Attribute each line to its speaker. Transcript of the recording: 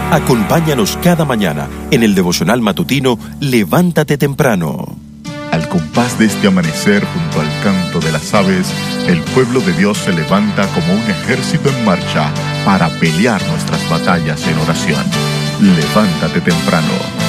Speaker 1: Acompáñanos cada mañana en el devocional matutino Levántate Temprano.
Speaker 2: Al compás de este amanecer, junto al canto de las aves, el pueblo de Dios se levanta como un ejército en marcha para pelear nuestras batallas en oración. Levántate temprano.